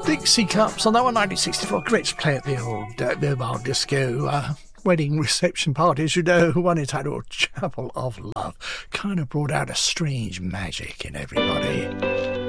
Dixie Cups on that one, 1964. Great to play at the old mobile disco wedding reception parties, you know. One entitled Chapel of Love kind of brought out a strange magic in everybody.